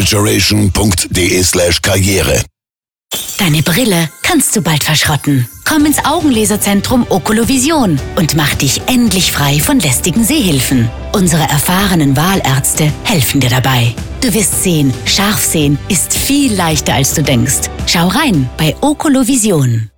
Duration.de/Karriere. Deine Brille kannst du bald verschrotten. Komm ins Augenlaserzentrum Okolovision und mach dich endlich frei von lästigen Sehhilfen. Unsere erfahrenen Wahlärzte helfen dir dabei. Du wirst sehen, scharf sehen ist viel leichter als du denkst. Schau rein bei Okolovision.